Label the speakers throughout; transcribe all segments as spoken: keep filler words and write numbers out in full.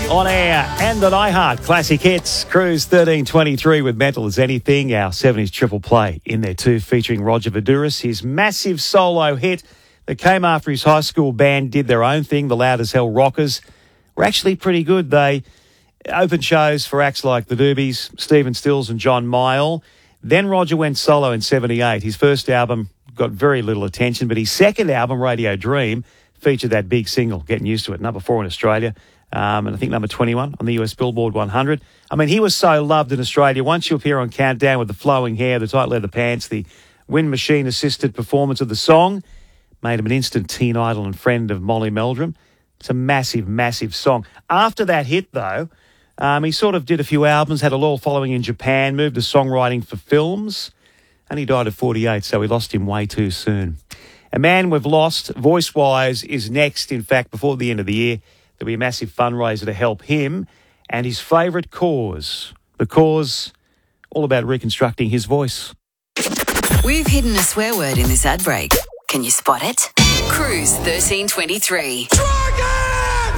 Speaker 1: On air and on iHeart, classic hits. Cruise thirteen twenty-three with Mental as Anything, our seventies triple play in there too, featuring Roger Voudouris. His massive solo hit that came after his high school band did their own thing, the Loud as Hell Rockers. Were actually pretty good. They opened shows for acts like the Doobies, Stephen Stills and John Mayall. Then Roger went solo in seventy-eight. His first album got very little attention, but his second album, Radio Dream, featured that big single, Getting Used to It, number four in Australia. Um, and I think number twenty-one on the U S Billboard one hundred. I mean, he was so loved in Australia. Once you appear on Countdown with the flowing hair, the tight leather pants, the wind machine-assisted performance of the song, made him an instant teen idol and friend of Molly Meldrum. It's a massive, massive song. After that hit, though, um, he sort of did a few albums, had a loyal following in Japan, moved to songwriting for films, and he died at forty-eight, so we lost him way too soon. A man we've lost, voice-wise, is next. In fact, before the end of the year, there'll be a massive fundraiser to help him and his favourite cause. The cause, all about reconstructing his voice.
Speaker 2: We've hidden a swear word in this ad break. Can you spot it? Cruise thirteen twenty-three.
Speaker 3: Dragon!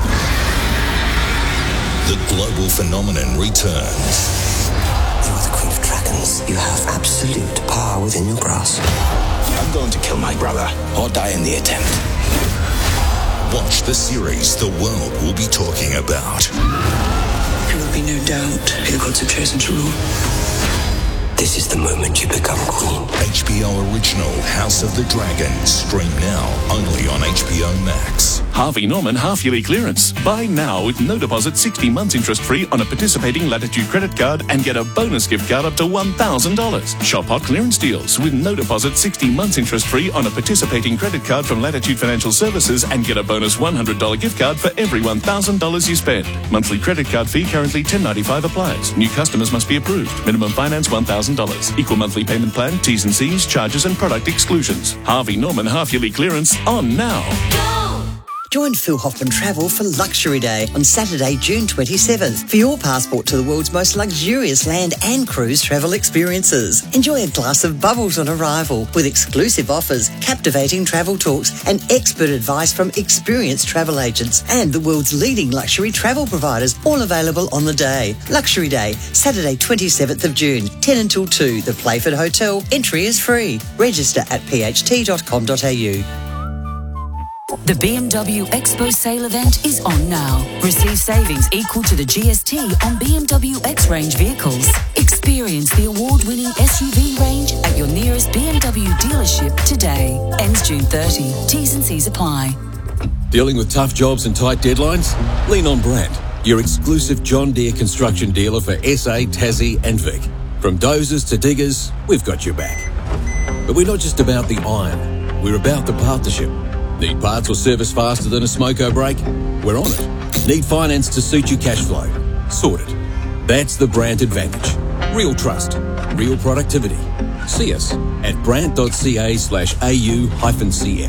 Speaker 3: The global phenomenon returns.
Speaker 4: You are the Queen of Dragons. You have absolute power within your grasp.
Speaker 5: I'm going to kill my brother or die in the attempt.
Speaker 3: Watch the series the world will be talking about.
Speaker 4: There will be no doubt who the gods have chosen to rule. This is the moment you become queen.
Speaker 3: H B O original House of the Dragon. Stream now only on H B O Max.
Speaker 6: Harvey Norman half-yearly clearance. Buy now with no deposit, sixty months interest-free on a participating Latitude credit card and get a bonus gift card up to one thousand dollars. Shop hot clearance deals with no deposit, sixty months interest-free on a participating credit card from Latitude Financial Services and get a bonus one hundred dollars gift card for every one thousand dollars you spend. Monthly credit card fee currently ten dollars and ninety-five cents applies. New customers must be approved. Minimum finance one thousand dollars. Equal monthly payment plan, T's and C's, charges and product exclusions. Harvey Norman half-yearly clearance on now.
Speaker 7: Join Phil Hoffman Travel for Luxury Day on Saturday, June twenty-seventh for your passport to the world's most luxurious land and cruise travel experiences. Enjoy a glass of bubbles on arrival with exclusive offers, captivating travel talks and expert advice from experienced travel agents and the world's leading luxury travel providers, all available on the day. Luxury Day, Saturday, twenty-seventh of June, ten until two, the Playford Hotel. Entry is free. Register at p h t dot com dot a u.
Speaker 2: The B M W Expo sale event is on now. Receive savings equal to the G S T on B M W X-Range vehicles. Experience the award-winning S U V range at your nearest B M W dealership today. Ends June thirtieth. T's and C's apply.
Speaker 8: Dealing with tough jobs and tight deadlines? Lean on Brandt, your exclusive John Deere construction dealer for S A, Tassie and Vic. From dozers to diggers, we've got your back. But we're not just about the iron, we're about the partnership. Need parts or service faster than a smoko brake? We're on it. Need finance to suit your cash flow? Sorted. That's the Brandt advantage. Real trust. Real productivity. See us at brandt.ca slash au hyphen cf.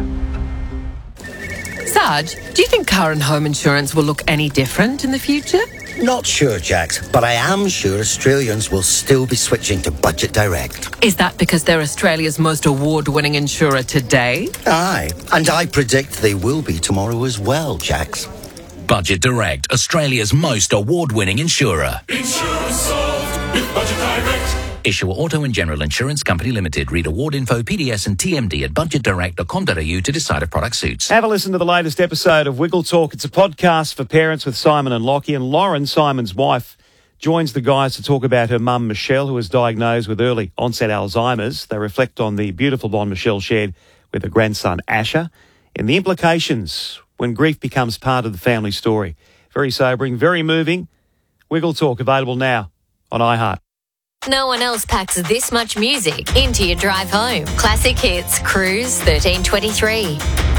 Speaker 9: Sarge, do you think car and home insurance will look any different in the future?
Speaker 10: Not sure, Jax, but I am sure Australians will still be switching to Budget Direct.
Speaker 9: Is that because they're Australia's most award-winning insurer today?
Speaker 10: Aye, and I predict they will be tomorrow as well, Jax.
Speaker 11: Budget Direct, Australia's most award-winning insurer.
Speaker 12: Insurance solved with Budget Direct.
Speaker 11: Issuer Auto and General Insurance Company Limited. Read award info, P D S and T M D at budget direct dot com dot a u to decide if product suits.
Speaker 1: Have a listen to the latest episode of Wiggle Talk. It's a podcast for parents with Simon and Lockie. And Lauren, Simon's wife, joins the guys to talk about her mum, Michelle, who was diagnosed with early onset Alzheimer's. They reflect on the beautiful bond Michelle shared with her grandson, Asher, and the implications when grief becomes part of the family story. Very sobering, very moving. Wiggle Talk, available now on iHeart.
Speaker 13: No one else packs this much music into your drive home. Classic Hits, Cruise thirteen twenty-three.